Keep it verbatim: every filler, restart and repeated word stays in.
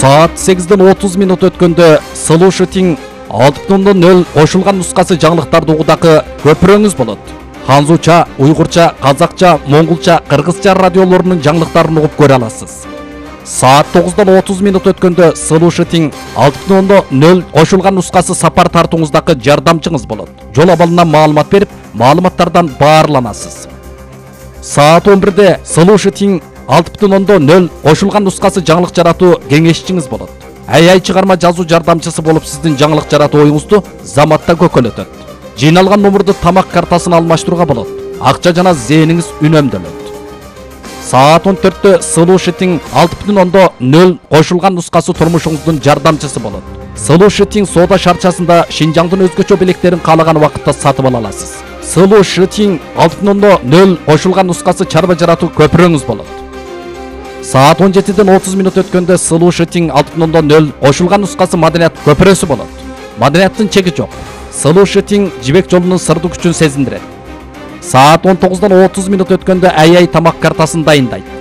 Saat сегизден отуз минут өткөндө Слушатиң алты бүтүн нөл кошулган нускасы жаңылыктарды угудагы көпүрөңүз болот. Ханзуча, уйгурча, казакча, монголча, кыргызча радиолорунун жаңылыктарын угуп көрө аласыз. Saat тогуздон отуз минут өткөндө Слушатиң алты бүтүн нөл кошулган нускасы сапар тартууңуздагы жардамчыңыз болот. Жол абалынан маалымат берип, маалыматтардан баарланасыз. Saat он бирде Слушатиң алты бүтүн нөл кошулган нускасы жаңылык жаратуу кеңешчиңиз болот. Ай-ай чыгарма жазуу жардамчысы болуп сиздин жаңылык жаратуу оюңузду заматта көкөлөтөт. Жыйналган номурду тамак картасын алмаштырууга болот. Акча жана зээниңиз үнөмдөлөт. Saat он төрттө Слушатиң алты бүтүн нөл кошулган нускасы турмушуңуздун жардамчысы болот. Слушатиң соода шарчасында Шинжаңдын өзгөчө белектерин каалаган убакытта сатып ала аласыз. Слушатиң алты бүтүн нөл кошулган нускасы чарба жаратуу көпүрөңүз болот. Saat он жетиден отуз минут өткөндө Слушатиң алты бүтүн нөл кошулган нускасы маданият көпүрөсү болот. Маданияттын чеги жок. Слушатиң жибек жолунун сырдуу күчүн сезиндирет. Saat он тогуздон отуз минут өткөндө ай-ай тамак картасын дайындайт.